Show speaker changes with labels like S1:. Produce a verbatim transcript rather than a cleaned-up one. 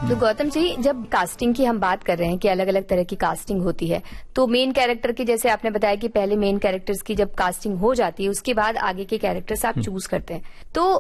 S1: तो गौतम जी, जब कास्टिंग की हम बात कर रहे हैं कि अलग अलग तरह की कास्टिंग होती है, तो मेन कैरेक्टर की, जैसे आपने बताया कि पहले मेन कैरेक्टर्स की जब कास्टिंग हो जाती है उसके बाद आगे के कैरेक्टर्स आप चूज करते हैं, तो